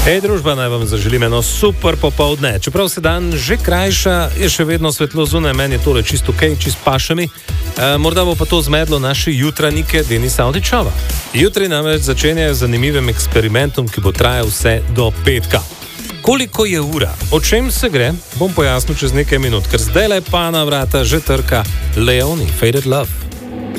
Hej, družba, naj vam zaželim eno super popoldne. Čeprav se dan že krajša, je še vedno svetlo zunaj, meni je tole čisto ok, čist pašami. Morda bo pa to zmedlo naše jutranjike Denisa Avdićova. Jutri namreč začenjajo z zanimivim eksperimentom, ki bo trajal vse do petka. Koliko je ura? O čem se gre? Bom pojasnil čez nekaj minut, ker zdaj le pa na vrata že trka Leoni, Faded Love.